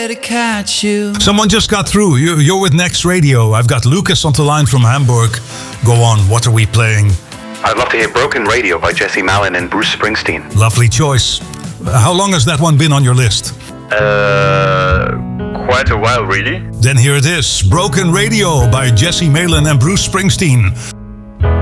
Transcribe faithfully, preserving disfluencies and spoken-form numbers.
to catch you. Someone just got through. You- You're with Next Radio. I've got Lucas on the line from Hamburg. Go on, what are we playing? I'd love to hear Broken Radio by Jesse Malin and Bruce Springsteen. Lovely choice. How long has that one been on your list? Uh, quite a while, really. Then here it is, Broken Radio by Jesse Malin and Bruce Springsteen.